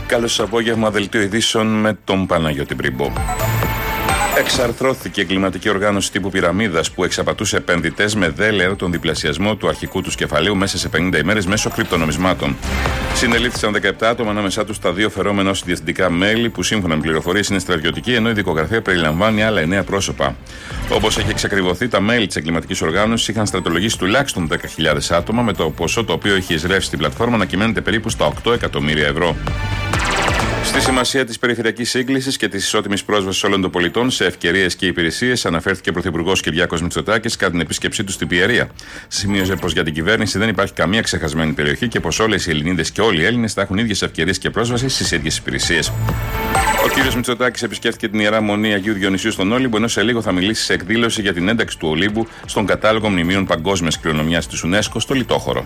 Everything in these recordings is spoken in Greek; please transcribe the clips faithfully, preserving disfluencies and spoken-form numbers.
Καλώς σας απόγευμα, δελτίο ειδήσεων με τον Παναγιώτη Μπριμπό. Εξαρθρώθηκε η εγκληματική οργάνωση τύπου πυραμίδας που εξαπατούσε επενδυτές με δέλεο τον διπλασιασμό του αρχικού του κεφαλαίου μέσα σε πενήντα ημέρες μέσω κρυπτονομισμάτων. Συνελήφθησαν δεκαεπτά άτομα, ανάμεσά τους τα δύο φερόμενα ως διευθυντικά μέλη που σύμφωνα με πληροφορίες είναι στρατιωτικοί, ενώ η δικογραφία περιλαμβάνει άλλα εννέα πρόσωπα. Όπως έχει εξακριβωθεί, τα μέλη της εγκληματικής οργάνωσης είχαν στρατολογήσει τουλάχιστον δέκα χιλιάδες άτομα, με το ποσό το οποίο έχει εισρεύσει στην πλατφόρμα να κυμαίνεται περίπου στα οκτώ εκατομμύρια ευρώ. Στη σημασία της περιφερειακής σύγκλησης και της ισότιμης πρόσβασης όλων των πολιτών σε ευκαιρίες και υπηρεσίες αναφέρθηκε ο Πρωθυπουργός Κυριάκος Μητσοτάκης κατά την επίσκεψή του στην Πιερία. Σημείωσε πως για την κυβέρνηση δεν υπάρχει καμία ξεχασμένη περιοχή και πως όλες οι Ελληνίδες και όλοι οι Έλληνες θα έχουν ίδιες ευκαιρίες και πρόσβαση στις ίδιες υπηρεσίες. Ο κ. Μητσοτάκης επισκέφθηκε την Ιερά Μονή Αγίου Διονυσίου στον Όλυμπο, ενώ σε λίγο θα μιλήσει σε εκδήλωση για την ένταξη του Ολύμπου στον κατάλογο μνημείων παγκόσμιας κληρονομιάς της UNESCO στο Λιτόχωρο.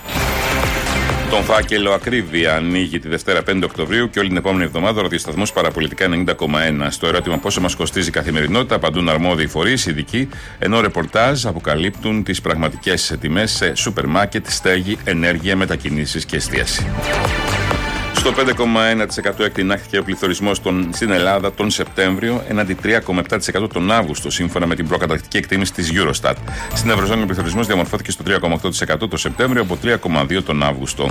Τον φάκελο Ακρίβεια ανοίγει τη Δευτέρα πέντε Οκτωβρίου και όλη την επόμενη εβδομάδα ο ραδιοσταθμός Παραπολιτικά ενενήντα κόμμα ένα. Στο ερώτημα πόσο μας κοστίζει η καθημερινότητα, απαντούν αρμόδιοι φορείς, ειδικοί, ενώ ρεπορτάζ αποκαλύπτουν τις πραγματικές τιμές σε σούπερ μάρκετ, στέγη, ενέργεια, μετακινήσεις και εστίαση. Στο πέντε κόμμα ένα τοις εκατό εκτινάχθηκε ο πληθωρισμός στην Ελλάδα τον Σεπτέμβριο, έναντι τρία κόμμα επτά τοις εκατό τον Αύγουστο, σύμφωνα με την προκαταρκτική εκτίμηση της Eurostat. Στην Ευρωζώνη ο πληθωρισμός διαμορφώθηκε στο τρία κόμμα οκτώ τοις εκατό το Σεπτέμβριο από τρία κόμμα δύο τον Αύγουστο.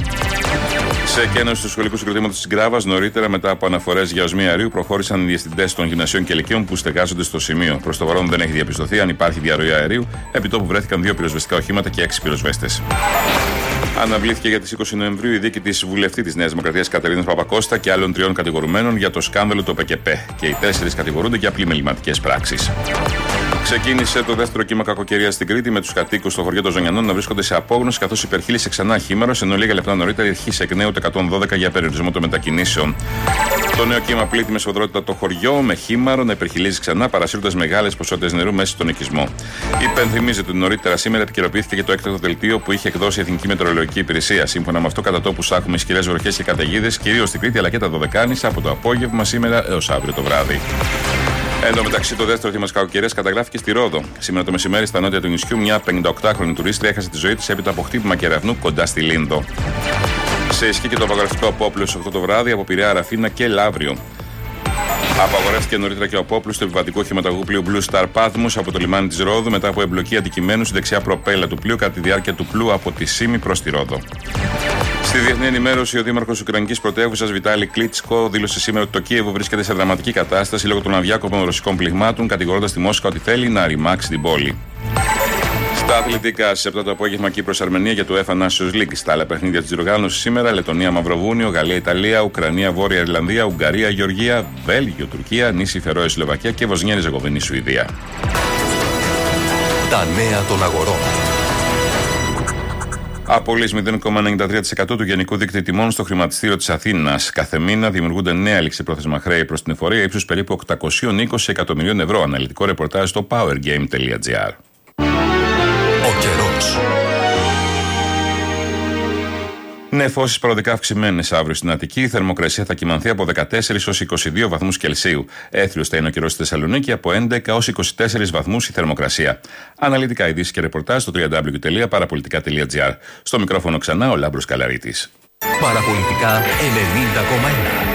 Σε εκένωση του σχολικού συγκροτήματος της Γκράβας, νωρίτερα μετά από αναφορές για οσμία αερίου, προχώρησαν οι διευθυντές των γυμνασίων και λυκείων που στεγάζονται στο σημείο. Προς το παρόν δεν έχει διαπιστωθεί αν υπάρχει διαρροή αερίου, επί τόπου βρέθηκαν δύο πυροσβεστικά οχήματα και έξι πυροσβέστες. Αναβλήθηκε για τις είκοσι Νοεμβρίου η δίκη της βουλευτή της Νέας Δημοκρατίας Κατερίνας Παπακώστα και άλλων τριών κατηγορουμένων για το σκάνδαλο του ΠΚΠ. Και οι τέσσερις κατηγορούνται για πλημεληματικές πράξεις. Ξεκίνησε το δεύτερο κύμα κακοκαιρίας στην Κρήτη, με τους κατοίκους στο χωριό των Ζωγιανών να βρίσκονται σε απόγνωση, καθώς υπερχείλησε ξανά χήμαρος, ενώ λίγα λεπτά νωρίτερα αρχίσε εκ νέου το εκατόν δώδεκα για περιορισμό των μετακινήσεων. Το νέο κύμα πλήττει με σοβαρότητα το χωριό, με χήμαρο να υπερχειλίζει ξανά, παρασύροντας μεγάλες ποσότητες νερού μέσα στον οικισμό. Υπενθυμίζεται ότι νωρίτερα σήμερα επικαιροποιήθηκε και το έκτακτο δελτίο που είχε εκδώσει η Εθνική Μετεωρολογική Υπηρεσία. Σύμφωνα με αυτό, κατά τόπους θα έχουμε ισχυρές βροχές και καταιγίδες, κυρίως στην Κρήτη αλλά και τα Δωδεκάνησα από το απόγευμα σήμερα έως αύριο το βράδυ. Εν τω μεταξύ, το δεύτερο θύμα της κακοκαιρίας καταγράφηκε στη Ρόδο. Σήμερα το μεσημέρι, στα νότια του νησιού, μια πενηνταοκτάχρονη τουρίστρια έχασε τη ζωή της έπειτα από χτύπημα κεραυνού κοντά στη Λίνδο. Σε ισχύ και το απαγορευτικό απόπλαιο στις οκτώ το βράδυ από Πειραιά, Ραφίνα και Λαύριο. Απαγορεύτηκε νωρίτερα και ο απόπλου στο επιβατικό οχηματαγού πλοίου Blue Star Patmos από το λιμάνι της Ρόδου μετά από εμπλοκή αντικειμένου στη δεξιά προπέλα του πλοίου κατά τη διάρκεια του πλοίου από τη Σύμη προς τη Ρόδο. Στη διεθνή ενημέρωση, ο δήμαρχος της Ουκρανικής πρωτεύουσας Βιτάλη Κλίτσκο δήλωσε σήμερα ότι το Κίεβο βρίσκεται σε δραματική κατάσταση λόγω των αδιάκοπων ρωσικών πληγμάτων, κατηγορώντας τη Μόσχα ότι θέλει να ρημάξει την πόλη. Στα αθλητικά, στις επτά το απόγευμα Κύπρος-Αρμενία για το UEFA Nations League. Στα άλλα παιχνίδια της διοργάνωσης σήμερα, Λετωνία-Μαυροβούνιο, Γαλλία-Ιταλία, Ουκρανία-Βόρεια Ιρλανδία, Ουγγαρία-Γεωργία, Βέλγιο-Τουρκία, νήσι Φερόε-Σλοβακία και Βοσνία-Ριζεγοβίνη-Σουηδία. Τα νέα των αγορών. Απολύς μηδέν κόμμα ενενήντα τρία τοις εκατό του γενικού δίκτυου τιμών στο χρηματιστήριο της Αθήνας. Κάθε μήνα δημιουργούνται νέα ληξιπρόθεσμα χρέη προς την εφορία ύψους περίπου οκτακόσια είκοσι εκατομμυρίων ευρώ. Αναλυτικό ρεπορτάζ στο powergame τελεία gr. Ο καιρός. Νεφώσεις παροδικά αυξημένες αύριο στην Αττική. Η θερμοκρασία θα κυμανθεί από δεκατέσσερις έως είκοσι δύο βαθμούς Κελσίου. Έθριος θα είναι ο καιρός στη Θεσσαλονίκη, από έντεκα έως είκοσι τέσσερις βαθμούς η θερμοκρασία. Αναλυτικά ειδήσεις και ρεπορτάζ στο double-u double-u double-u τελεία παραπολιτικά τελεία gr. Στο μικρόφωνο ξανά ο Λάμπρος Καλαρίτης. Παραπολιτικά ενενήντα κόμμα ένα.